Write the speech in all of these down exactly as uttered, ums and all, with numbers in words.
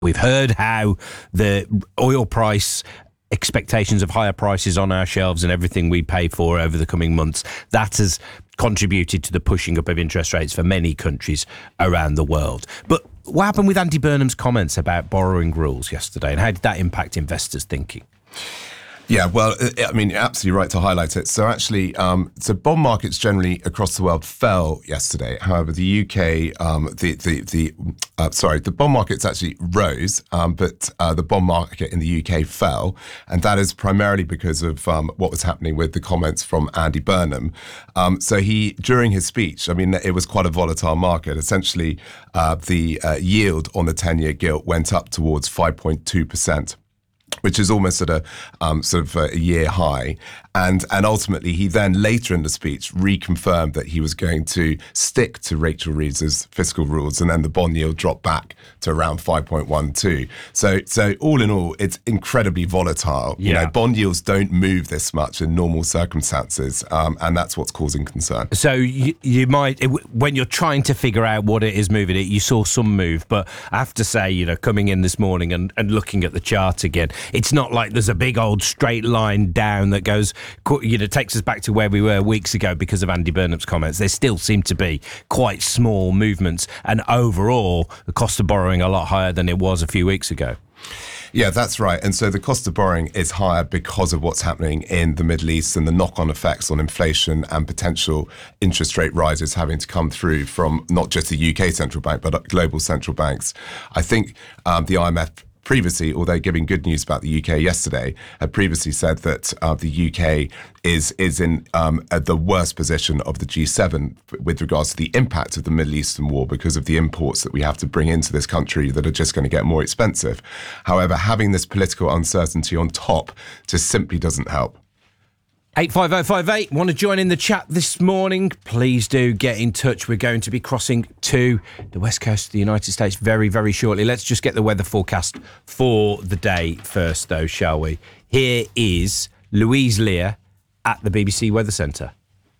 We've heard how the oil price expectations of higher prices on our shelves and everything we pay for over the coming months, that has contributed to the pushing up of interest rates for many countries around the world. But what happened with Andy Burnham's comments about borrowing rules yesterday, and how did that impact investors' thinking? Yeah, well, I mean, you're absolutely right to highlight it. So actually, um, so bond markets generally across the world fell yesterday. However, the U K, um, the the the uh, sorry, the bond markets actually rose, um, but uh, the bond market in the U K fell, and that is primarily because of um, what was happening with the comments from Andy Burnham. Um, so he, during his speech, I mean, it was quite a volatile market. Essentially, uh, the uh, yield on the ten-year gilt went up towards five point two percent. Which is almost at a um, sort of a year high. And and ultimately, he then later in the speech reconfirmed that he was going to stick to Rachel Reeves's fiscal rules, and then the bond yield dropped back to around five point one two. So so all in all, it's incredibly volatile. Yeah. You know, bond yields don't move this much in normal circumstances, um, and that's what's causing concern. So you, you might, when you're trying to figure out what it is moving it, you saw some move, but I have to say, you know, coming in this morning and, and looking at the chart again, it's not like there's a big old straight line down that goes, you know, takes us back to where we were weeks ago because of Andy Burnham's comments. There still seem to be quite small movements, and overall, the cost of borrowing a lot higher than it was a few weeks ago. Yeah, that's right. And so the cost of borrowing is higher because of what's happening in the Middle East and the knock-on effects on inflation and potential interest rate rises having to come through from not just the U K central bank, but global central banks. I think um, the I M F previously, although giving good news about the U K yesterday, had previously said that uh, the U K is is in um, at the worst position of the G seven with regards to the impact of the Middle Eastern war because of the imports that we have to bring into this country that are just going to get more expensive. However, having this political uncertainty on top just simply doesn't help. eight five oh five eight, want to join in the chat this morning? Please do get in touch. We're going to be crossing to the west coast of the United States very, very shortly. Let's just get the weather forecast for the day first, though, shall we? Here is Louise Lear at the B B C Weather Centre.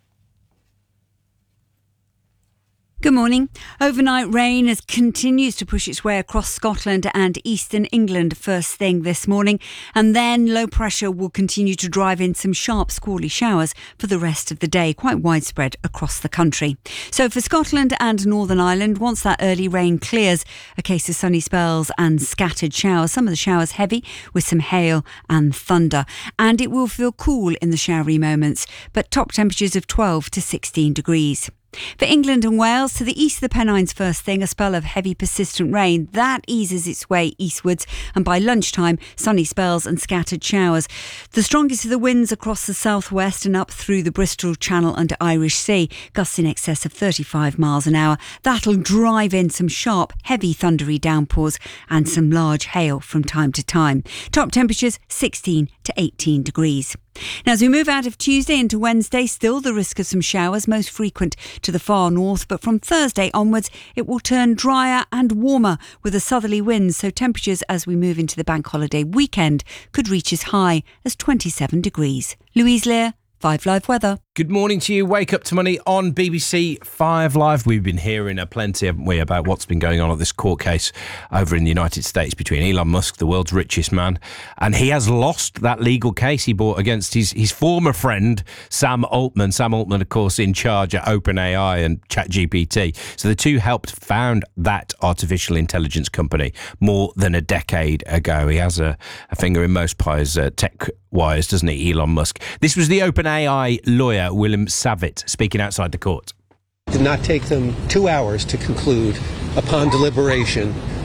Good morning. Overnight rain has continues to push its way across Scotland and eastern England first thing this morning, and then low pressure will continue to drive in some sharp squally showers for the rest of the day, quite widespread across the country. So for Scotland and Northern Ireland, once that early rain clears, a case of sunny spells and scattered showers, some of the showers heavy with some hail and thunder, and it will feel cool in the showery moments, but top temperatures of twelve to sixteen degrees. For England and Wales, to the east of the Pennines first thing, a spell of heavy persistent rain. That eases its way eastwards, and by lunchtime, sunny spells and scattered showers. The strongest of the winds across the southwest and up through the Bristol Channel and Irish Sea, gusts in excess of thirty-five miles an hour. That'll drive in some sharp, heavy thundery downpours and some large hail from time to time. Top temperatures sixteen to eighteen degrees. Now, as we move out of Tuesday into Wednesday, still the risk of some showers, most frequent to the far north, but from Thursday onwards it will turn drier and warmer with a southerly wind, so temperatures as we move into the bank holiday weekend could reach as high as twenty-seven degrees. Louise Lear, Five Live Weather. Good morning to you. Wake Up to Money on B B C Five Live. We've been hearing a plenty, haven't we, about what's been going on at this court case over in the United States between Elon Musk, the world's richest man, and he has lost that legal case he brought against his, his former friend, Sam Altman. Sam Altman, of course, in charge at OpenAI and ChatGPT. So the two helped found that artificial intelligence company more than a decade ago. He has a, a finger in most pies, uh, tech wires, doesn't he, Elon Musk? This was the OpenAI lawyer, William Savitt, speaking outside the court. It did not take them two hours to conclude, upon deliberation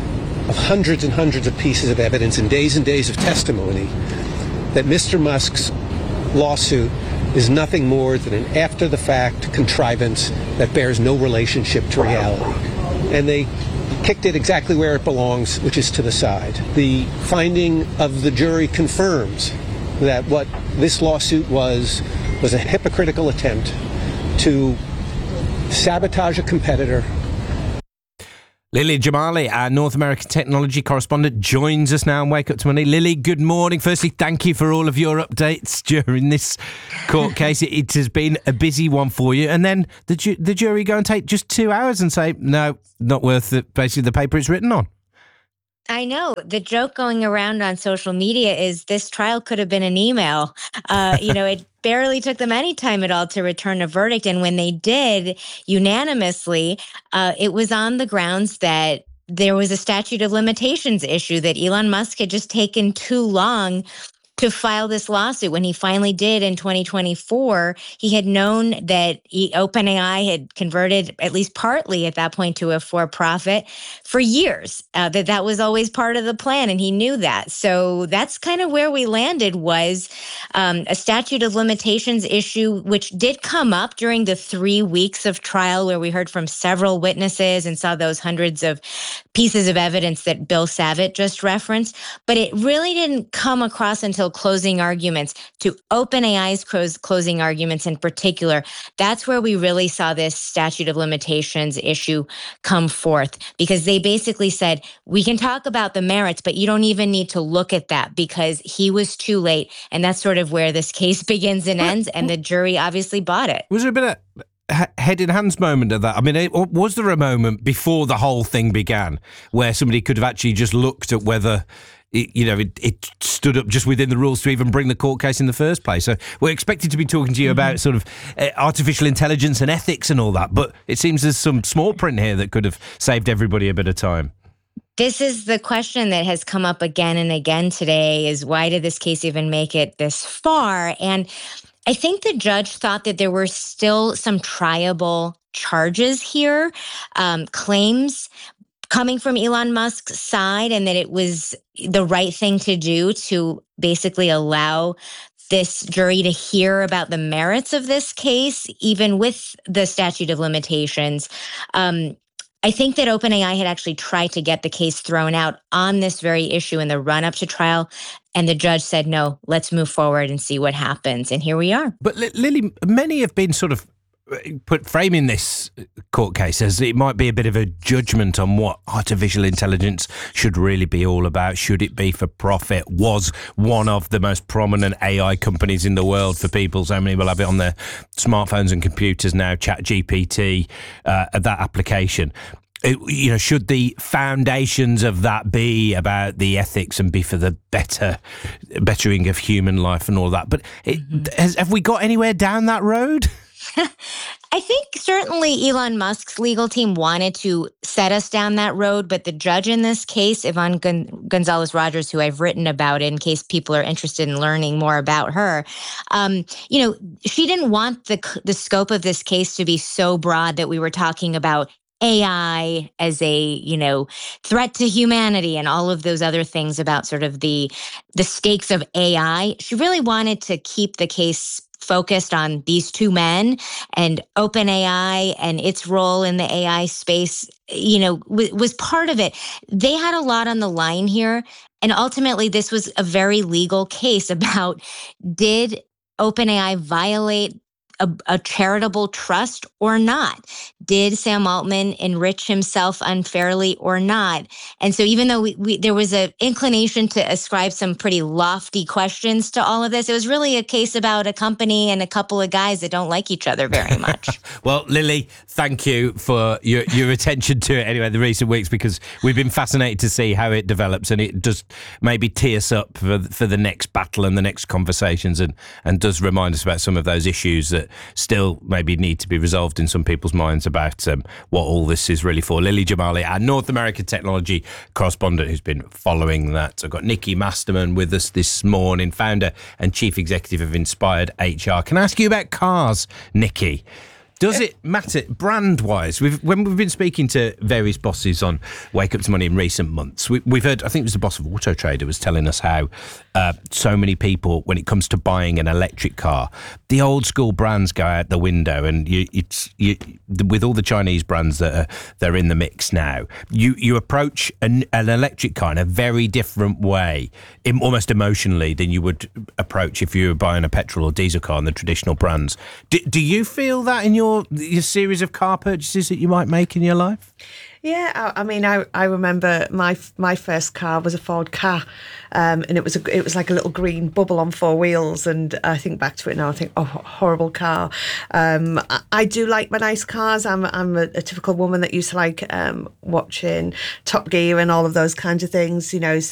of hundreds and hundreds of pieces of evidence and days and days of testimony, that Mister Musk's lawsuit is nothing more than an after-the-fact contrivance that bears no relationship to reality. And they kicked it exactly where it belongs, which is to the side. The finding of the jury confirms that what this lawsuit was was a hypocritical attempt to sabotage a competitor. Lily Jamali, our North American technology correspondent, joins us now on Wake Up to Money. Lily, good morning. Firstly, thank you for all of your updates during this court case. It, it has been a busy one for you. And then the, ju- the jury go and take just two hours and say, no, not worth it, basically the paper it's written on. I know. The joke going around on social media is this trial could have been an email. Uh, you know, it barely took them any time at all to return a verdict. And when they did unanimously, uh, it was on the grounds that there was a statute of limitations issue, that Elon Musk had just taken too long to file this lawsuit. When he finally did in twenty twenty-four, he had known that he, OpenAI had converted at least partly at that point to a for-profit for years, uh, that that was always part of the plan, and he knew that. So that's kind of where we landed, was um, a statute of limitations issue, which did come up during the three weeks of trial where we heard from several witnesses and saw those hundreds of pieces of evidence that Bill Savitt just referenced. But it really didn't come across until closing arguments, to OpenAI's closing arguments in particular. That's where we really saw this statute of limitations issue come forth, because they basically said, we can talk about the merits, but you don't even need to look at that because he was too late. And that's sort of where this case begins and ends. And the jury obviously bought it. Was there a bit of head in hands moment of that? I mean, was there a moment before the whole thing began where somebody could have actually just looked at whether It, you know, it, it stood up just within the rules to even bring the court case in the first place? So we're expected to be talking to you mm-hmm. about sort of uh, artificial intelligence and ethics and all that, but it seems there's some small print here that could have saved everybody a bit of time. This is the question that has come up again and again today, is why did this case even make it this far? And I think the judge thought that there were still some triable charges here, um, claims coming from Elon Musk's side, and that it was the right thing to do to basically allow this jury to hear about the merits of this case, even with the statute of limitations. Um, I think that OpenAI had actually tried to get the case thrown out on this very issue in the run-up to trial, and the judge said, no, let's move forward and see what happens. And here we are. But Lily, many have been sort of put framing this court case as it might be a bit of a judgment on what artificial intelligence should really be all about. Should it be for profit? Was one of the most prominent A I companies in the world for people. So many will have it on their smartphones and computers now, ChatGPT, uh, that application. It, you know, should the foundations of that be about the ethics and be for the better, bettering of human life and all that? But it, mm-hmm. has, have we got anywhere down that road? I think certainly Elon Musk's legal team wanted to set us down that road, but the judge in this case, Yvonne Gon- Gonzalez-Rogers, who I've written about in case people are interested in learning more about her, um, you know, she didn't want the the scope of this case to be so broad that we were talking about A I as a, you know, threat to humanity and all of those other things about sort of the the stakes of A I. She really wanted to keep the case focused on these two men and OpenAI and its role in the A I space, you know, w- was part of it. They had a lot on the line here. And ultimately, this was a very legal case about, did OpenAI violate A, a charitable trust or not? Did Sam Altman enrich himself unfairly or not? And so even though we, we, there was an inclination to ascribe some pretty lofty questions to all of this, it was really a case about a company and a couple of guys that don't like each other very much. Well, Lily, thank you for your, your attention to it anyway, the recent weeks, because we've been fascinated to see how it develops, and it does maybe tee us up for, for the next battle and the next conversations, and, and does remind us about some of those issues that still maybe need to be resolved in some people's minds about um, what all this is really for. Lily Jamali, our North American technology correspondent, who's been following that. I've got Nikki Masterman with us this morning, founder and chief executive of Inspired H R. Can I ask you about cars, Nikki? Does it matter brand-wise? We've, when we've been speaking to various bosses on Wake Up to Money in recent months, we, we've heard, I think it was the boss of Auto Trader was telling us how uh, so many people, when it comes to buying an electric car, the old school brands go out the window, and you, it's you, with all the Chinese brands that are they're in the mix now, you you approach an, an electric car in a very different way, in, almost emotionally, than you would approach if you were buying a petrol or diesel car in the traditional brands. Do, do you feel that in your your your series of car purchases that you might make in your life? Yeah, I, I mean, I, I remember my my first car was a Ford Ka, um, and it was a, it was like a little green bubble on four wheels. And I think back to it now, I think, oh, horrible car. Um, I, I do like my nice cars. I'm I'm a, a typical woman that used to like um, watching Top Gear and all of those kinds of things. You know,